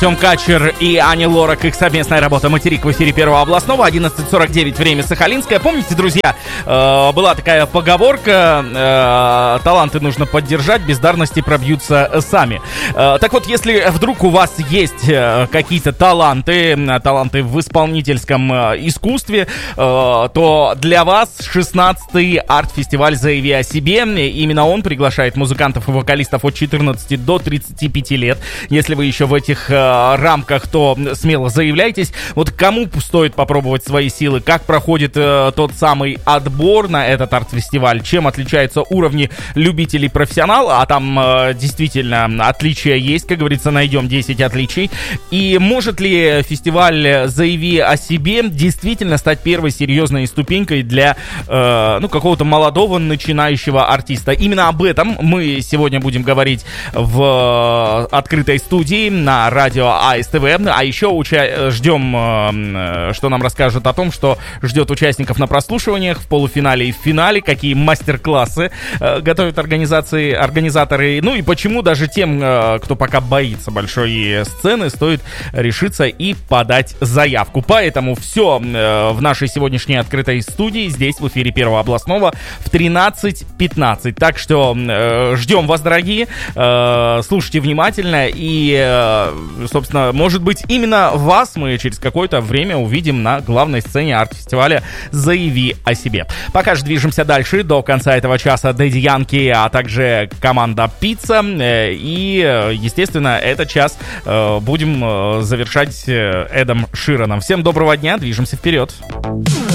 Тём Качер и Ани Лорак, их совместная работа «Материк» в эфире Первого областного, 11:49, время Сахалинское. Помните, друзья, была такая поговорка: таланты нужно поддержать, бездарности пробьются сами. Так вот, если вдруг у вас есть какие-то таланты в исполнительском искусстве, то для вас 16-й арт-фестиваль «Заяви о себе». Именно он приглашает музыкантов и вокалистов от 14 до 35 лет. Если вы еще в этих рамках, то смело заявляйтесь. Вот кому стоит попробовать свои силы, как проходит тот самый отбор на этот арт-фестиваль, чем отличаются уровни любителей и профессионал, а там действительно отличия есть, как говорится, найдем 10 отличий. И может ли фестиваль «Заяви о себе» действительно стать первой серьезной ступенькой для какого-то молодого начинающего артиста? Именно об этом мы сегодня будем говорить в открытой студии на радио АСТВ. А еще ждем, что нам расскажут о том, что ждет участников на прослушиваниях в полуфинале и в финале, какие мастер-классы готовят организаторы. Ну и почему даже тем, кто пока боится большой сцены, стоит решиться и подать заявку. Поэтому все в нашей сегодняшней открытой студии, здесь в эфире Первого областного в 13:15. Так что ждем вас, дорогие, слушайте внимательно и, собственно, может быть, именно вас мы через какое-то время увидим на главной сцене арт-фестиваля «Заяви о себе». Пока же движемся дальше. До конца этого часа Дэдди Янки, а также команда «Пицца». И, естественно, этот час будем завершать Эдом Шираном. Всем доброго дня, движемся вперед.